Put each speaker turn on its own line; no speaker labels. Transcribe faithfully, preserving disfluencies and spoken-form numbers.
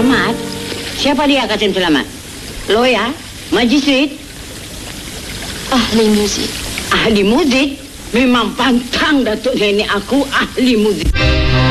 Selamat? Siapa dia Kasim Selamat? Lawyer? Magistrat?
Ahli muzik.
Ahli muzik? Memang pantang Datuk Nenek aku ahli muzik.